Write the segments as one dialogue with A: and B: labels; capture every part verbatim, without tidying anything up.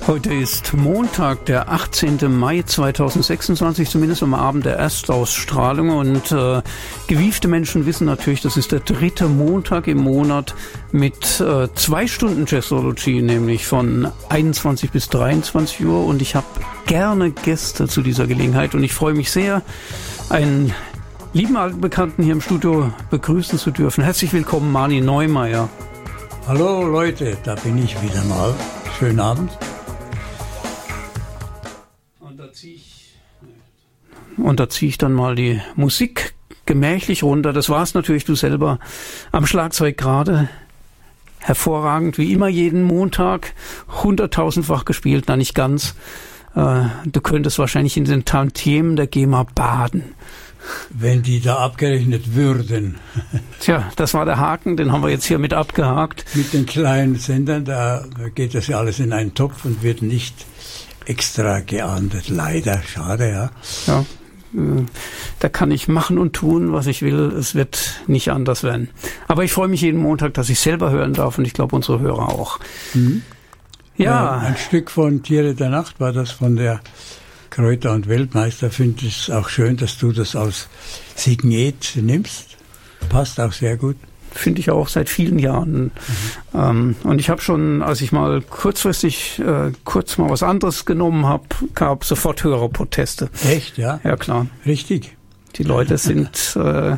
A: Heute ist Montag, der achtzehnten Mai zweitausendsechsundzwanzig, zumindest am Abend der Erstausstrahlung. Und äh, gewiefte Menschen wissen natürlich, das ist der dritte Montag im Monat mit äh, zwei Stunden Jazzology, nämlich von einundzwanzig bis dreiundzwanzig Uhr. Und ich habe gerne Gäste zu dieser Gelegenheit und ich freue mich sehr, einen lieben alten Bekannten hier im Studio begrüßen zu dürfen. Herzlich willkommen, Mani Neumeier.
B: Hallo Leute, da bin ich wieder mal. Schönen Abend.
A: Und da ziehe ich dann mal die Musik gemächlich runter. Das war's natürlich, du selber am Schlagzeug gerade. Hervorragend, wie immer jeden Montag, hunderttausendfach gespielt, na nicht ganz. Äh, du könntest wahrscheinlich in den Tantiemen der GEMA baden.
B: Wenn die da abgerechnet würden.
A: Tja, das war der Haken, den haben wir jetzt hier mit abgehakt.
B: Mit den kleinen Sendern, da geht das ja alles in einen Topf und wird nicht extra geahndet. Leider, schade, ja.
A: Ja. Da kann ich machen und tun, was ich will. Es wird nicht anders werden. Aber ich freue mich jeden Montag, dass ich selber hören darf und ich glaube, unsere Hörer auch.
B: Mhm.
A: Ja.
B: ja. Ein Stück von Tiere der Nacht war das von der Kräuter- und Weltmeister. Finde ich es auch schön, dass du das als Signet nimmst. Passt auch sehr gut.
A: Finde ich auch seit vielen Jahren. Mhm. Ähm, und ich habe schon, als ich mal kurzfristig äh, kurz mal was anderes genommen habe, gab sofort Hörerproteste.
B: Echt, ja?
A: Ja, klar.
B: Richtig.
A: Die Leute sind äh,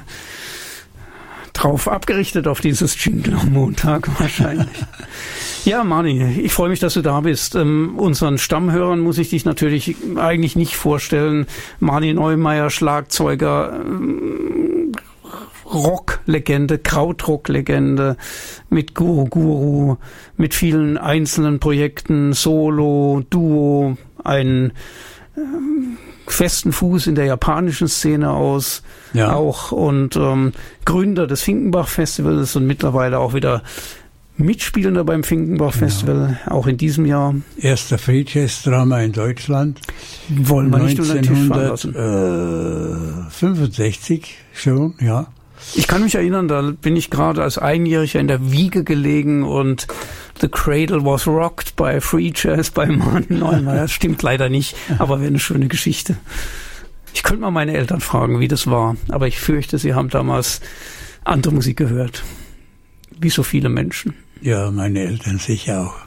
A: drauf abgerichtet auf dieses Jingle am Montag wahrscheinlich. Ja, Mani, ich freue mich, dass du da bist. Ähm, unseren Stammhörern muss ich dich natürlich eigentlich nicht vorstellen. Mani Neumeier, Schlagzeuger, ähm, Rocklegende, Krautrock-Legende mit Guru Guru, mit vielen einzelnen Projekten, Solo, Duo, einen ähm, festen Fuß in der japanischen Szene aus, ja. auch und ähm, Gründer des Finkenbach-Festivals und mittlerweile auch wieder Mitspielender beim Finkenbach-Festival, ja. auch in diesem Jahr.
B: Erster Free Jazz-Drama in Deutschland.
A: Wollen wir nicht unter den Tisch fallen lassen.
B: neunzehnhundertfünfundsechzig schon, ja.
A: Ich kann mich erinnern, da bin ich gerade als Einjähriger in der Wiege gelegen und The Cradle was rocked bei Free Jazz bei Mani Neumeier. Das stimmt leider nicht, aber wäre eine schöne Geschichte. Ich könnte mal meine Eltern fragen, wie das war, aber ich fürchte, sie haben damals andere Musik gehört. Wie so viele Menschen.
B: Ja, meine Eltern sicher auch.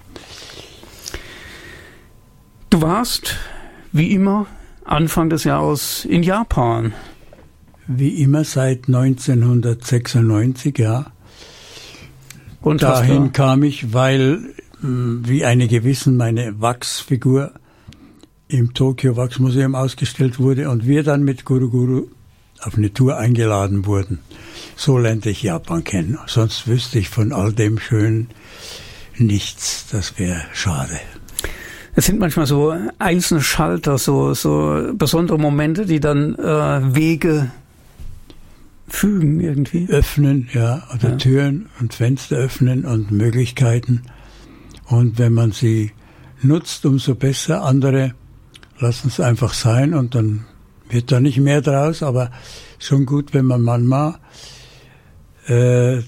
A: Du warst, wie immer, Anfang des Jahres in Japan.
B: Wie immer seit neunzehnhundertsechsundneunzig, ja.
A: Und
B: dahin kam ich, weil, wie einige wissen, meine Wachsfigur im Tokyo Wachsmuseum ausgestellt wurde und wir dann mit Guru Guru auf eine Tour eingeladen wurden. So lernte ich Japan kennen. Sonst wüsste ich von all dem Schönen nichts. Das wäre schade.
A: Es sind manchmal so einzelne Schalter, so, so besondere Momente, die dann äh, Wege fügen irgendwie.
B: Öffnen, ja, oder ja. Türen und Fenster öffnen und Möglichkeiten. Und wenn man sie nutzt, umso besser. Andere lassen es einfach sein und dann wird da nicht mehr draus, aber schon gut, wenn man manchmal äh,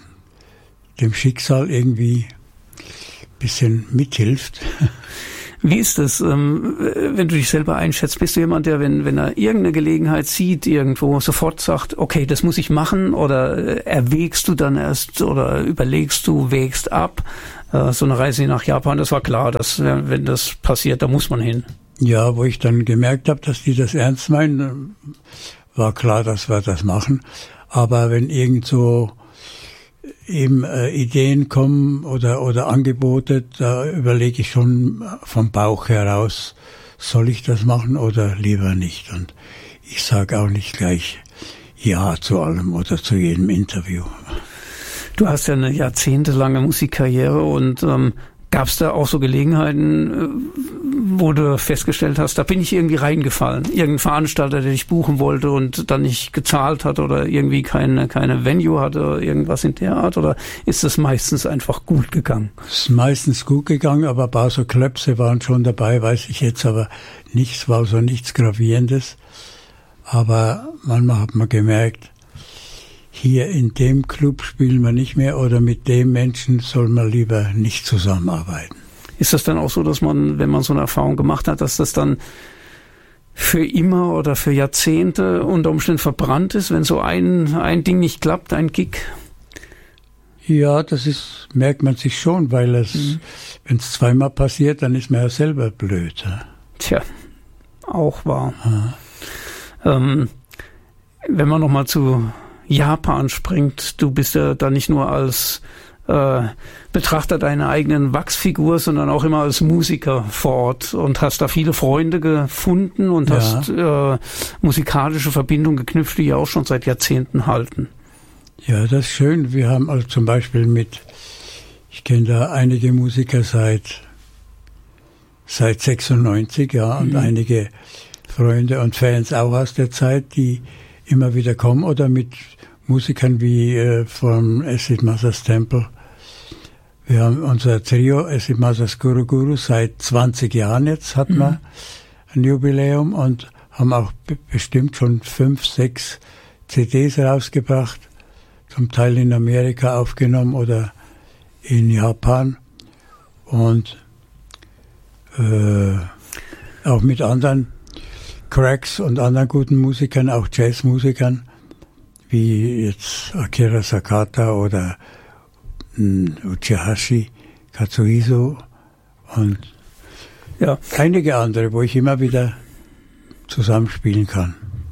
B: dem Schicksal irgendwie ein bisschen mithilft.
A: Wie ist das, ähm, wenn du dich selber einschätzt? Bist du jemand, der, wenn, wenn er irgendeine Gelegenheit sieht, irgendwo sofort sagt, okay, das muss ich machen, oder erwägst du dann erst oder überlegst du, wägst ab? Äh, so eine Reise nach Japan, das war klar, dass wenn das passiert, da muss man hin.
B: Ja, wo ich dann gemerkt habe, dass die das ernst meinen, war klar, dass wir das machen. Aber wenn irgend so eben äh, Ideen kommen oder oder Angebote, da überlege ich schon vom Bauch heraus, soll ich das machen oder lieber nicht. Und ich sage auch nicht gleich Ja zu allem oder zu jedem Interview.
A: Du hast ja eine jahrzehntelange Musikkarriere und ähm, gab es da auch so Gelegenheiten, wo du festgestellt hast, da bin ich irgendwie reingefallen? Irgendein Veranstalter, der dich buchen wollte und dann nicht gezahlt hat oder irgendwie keine, keine Venue hatte oder irgendwas in der Art? Oder ist das meistens einfach gut gegangen?
B: Es ist meistens gut gegangen, aber ein paar so Klöpse waren schon dabei, weiß ich jetzt aber nichts, war so nichts Gravierendes. Aber manchmal hat man gemerkt, hier in dem Club spielen wir nicht mehr oder mit dem Menschen soll man lieber nicht zusammenarbeiten.
A: Ist das dann auch so, dass man, wenn man so eine Erfahrung gemacht hat, dass das dann für immer oder für Jahrzehnte unter Umständen verbrannt ist, wenn so ein, ein Ding nicht klappt, ein Gig?
B: Ja, das ist, merkt man sich schon, weil es, mhm. wenn es zweimal passiert, dann ist man ja selber blöd. Ja?
A: Tja, auch wahr. Ähm, wenn man nochmal zu Japan springt, du bist ja da nicht nur als äh, Betrachter deiner eigenen Wachsfigur, sondern auch immer als Musiker vor Ort und hast da viele Freunde gefunden und ja. hast äh, musikalische Verbindungen geknüpft, die ja auch schon seit Jahrzehnten halten.
B: Ja, das ist schön. Wir haben also zum Beispiel mit, ich kenne da einige Musiker seit seit sechsundneunzig, ja, und mhm. einige Freunde und Fans auch aus der Zeit, die immer wieder kommen, oder mit Musikern wie äh, vom Acid Mother's Temple. Wir haben unser Trio Acid Mother's Guru Guru seit zwanzig Jahren jetzt, hatten mhm. wir ein Jubiläum und haben auch b- bestimmt schon fünf, sechs C Ds rausgebracht, zum Teil in Amerika aufgenommen oder in Japan und äh, auch mit anderen Cracks und anderen guten Musikern, auch Jazzmusikern, wie jetzt Akira Sakata oder mh, Uchihashi Katsuhisa und ja. einige andere, wo ich immer wieder zusammenspielen kann.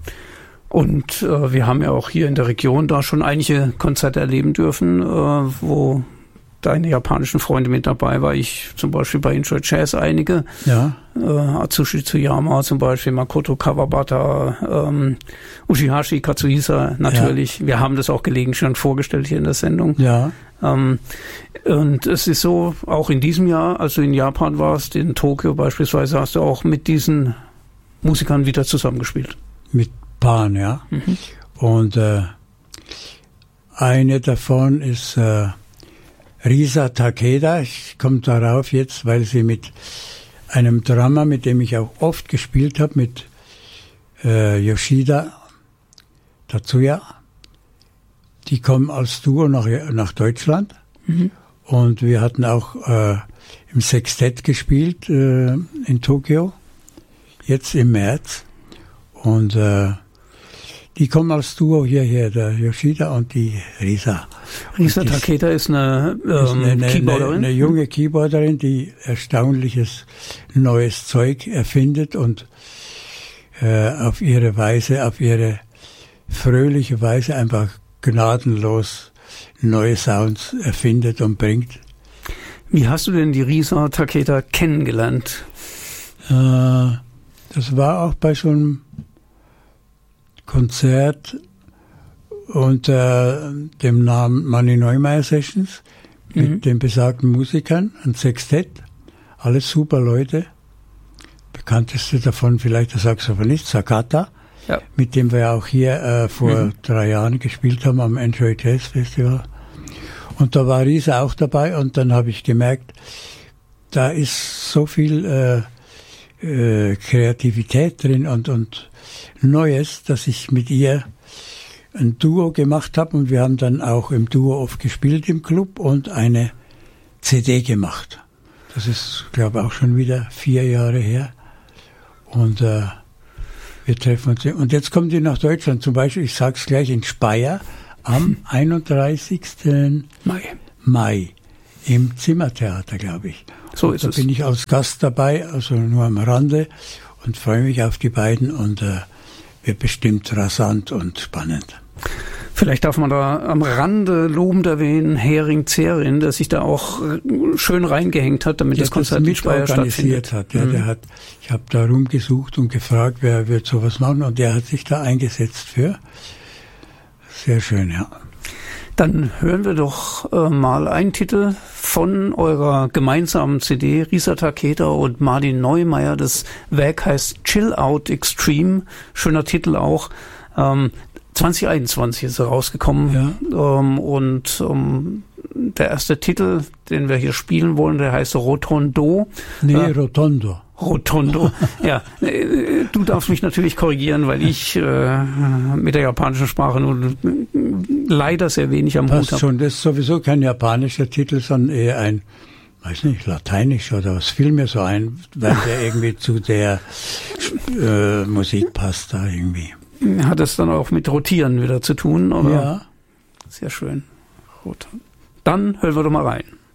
A: Und äh, wir haben ja auch hier in der Region da schon einige Konzerte erleben dürfen, äh, wo deine japanischen Freunde mit dabei war. Ich zum Beispiel bei Enjoy Jazz einige.
B: Ja.
A: Äh, Atsushi Tsuyama zum Beispiel, Makoto Kawabata, ähm, Uchihashi Katsuhisa natürlich. Ja. Wir haben das auch gelegentlich schon vorgestellt hier in der Sendung.
B: Ja.
A: Ähm, und es ist so, auch in diesem Jahr, als du in Japan warst, in Tokio beispielsweise, hast du auch mit diesen Musikern wieder zusammengespielt.
B: Mit Pan, ja. Mhm. Und äh, eine davon ist äh, Risa Takeda. Ich komme darauf jetzt, weil sie mit einem Drummer, mit dem ich auch oft gespielt habe, mit äh, Yoshida Tatsuya, die kommen als Duo nach, nach Deutschland. Mhm. Und wir hatten auch äh, im Sextett gespielt äh, in Tokio, jetzt im März. Und äh, die kommen als Duo hierher, der Yoshida und die Risa.
A: Risa Takeda ist eine, ähm, ist eine, eine Keyboarderin?
B: Eine, eine junge Keyboarderin, die erstaunliches neues Zeug erfindet und äh, auf ihre Weise, auf ihre fröhliche Weise einfach gnadenlos neue Sounds erfindet und bringt.
A: Wie hast du denn die Risa Takeda kennengelernt?
B: Äh, das war auch bei so einem Konzert unter dem Namen Manny Neumeier Sessions mit mhm. den besagten Musikern, ein Sextett, alles super Leute. Bekannteste davon vielleicht der Saxophonist Sakata, ja. mit dem wir auch hier äh, vor mhm. drei Jahren gespielt haben am Enjoy Jazz Festival. Und da war Risa auch dabei und dann habe ich gemerkt, da ist so viel äh, äh, Kreativität drin und, und Neues, dass ich mit ihr ein Duo gemacht habe und wir haben dann auch im Duo oft gespielt im Club und eine C D gemacht. Das ist, glaube ich, auch schon wieder vier Jahre her. Und äh, wir treffen uns. Und jetzt kommt die nach Deutschland, zum Beispiel, ich sage es gleich, in Speyer am einunddreißigsten Mai. Mai im Zimmertheater, glaube ich.
A: So ist
B: da
A: es.
B: Da bin ich als Gast dabei, also nur am Rande und freue mich auf die beiden und äh, wird bestimmt rasant und spannend.
A: Vielleicht darf man da am Rande lobend erwähnen, Hering Zerin, der sich da auch schön reingehängt hat, damit ja, das Konzert in Speyer stattfindet.
B: Hat. Ja, mhm. der hat, ich habe da rumgesucht und gefragt, wer wird sowas machen und der hat sich da eingesetzt für. Sehr schön, ja.
A: Dann hören wir doch äh, mal einen Titel von eurer gemeinsamen C D, Risa Takeda und Martin Neumeier. Das Werk heißt Chill Out Extreme. Schöner Titel auch. Ähm, zwanzig einundzwanzig ist er rausgekommen. Ja. Ähm, und ähm, der erste Titel, den wir hier spielen wollen, der heißt Rotondo.
B: Nee, äh, Rotondo.
A: Rotondo. Ja, du darfst mich natürlich korrigieren, weil ich äh, mit der japanischen Sprache nun leider sehr wenig am Hut habe.
B: Schon, das ist sowieso kein japanischer Titel, sondern eher ein, weiß nicht, Lateinisch oder was fiel mir so ein, weil der irgendwie zu der äh, Musik passt da irgendwie.
A: Hat es dann auch mit Rotieren wieder zu tun, oder?
B: Ja.
A: Sehr schön. Gut. Dann hören wir doch mal rein.